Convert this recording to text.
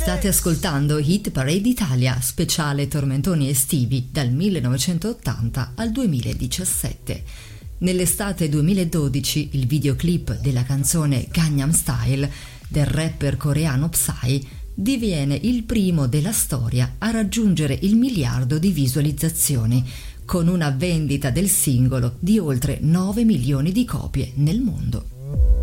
State ascoltando Hit Parade Italia, speciale tormentoni estivi dal 1980 al 2017. Nell'estate 2012 il videoclip della canzone Gangnam Style del rapper coreano Psy diviene il primo della storia a raggiungere il 1 miliardo di visualizzazioni, con una vendita del singolo di oltre 9 milioni di copie nel mondo.